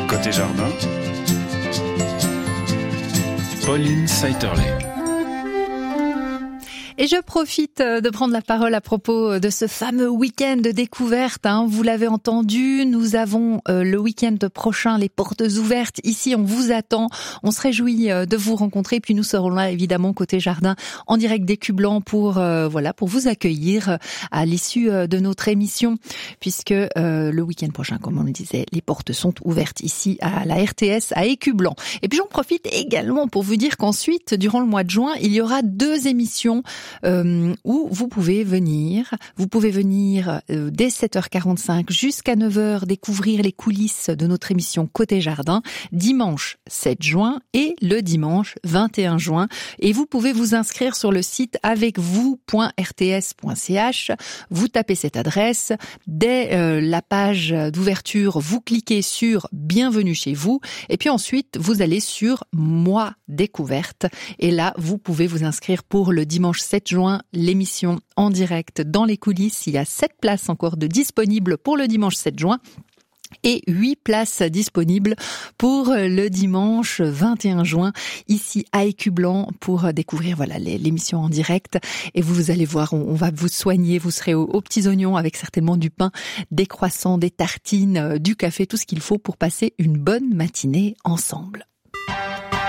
Côté jardin, Pauline Saïterlé. Et je profite de prendre la parole à propos de ce fameux week-end de découverte. Vous l'avez entendu, nous avons le week-end prochain les portes ouvertes. Ici, on vous attend. On se réjouit de vous rencontrer. Puis nous serons là, évidemment, côté jardin, en direct d'Écublens pour vous accueillir à l'issue de notre émission. Puisque le week-end prochain, comme on le disait, les portes sont ouvertes ici à la RTS à Écublens. Et puis j'en profite également pour vous dire qu'ensuite, durant le mois de juin, il y aura 2 émissions où vous pouvez venir dès 7h45 jusqu'à 9h découvrir les coulisses de notre émission Côté Jardin, dimanche 7 juin et le dimanche 21 juin. Et vous pouvez vous inscrire sur le site avecvous.rts.ch. Vous tapez cette adresse. Dès la page d'ouverture, vous cliquez sur Bienvenue chez vous. Et puis ensuite, vous allez sur Moi Découverte. Et là, vous pouvez vous inscrire pour le dimanche 7 juin, l'émission en direct dans les coulisses. Il y a 7 places encore de disponibles pour le dimanche 7 juin. Et 8 places disponibles pour le dimanche 21 juin, ici à Écublens, pour découvrir l'émission en direct. Et vous allez voir, on va vous soigner, vous serez aux petits oignons avec certainement du pain, des croissants, des tartines, du café, tout ce qu'il faut pour passer une bonne matinée ensemble.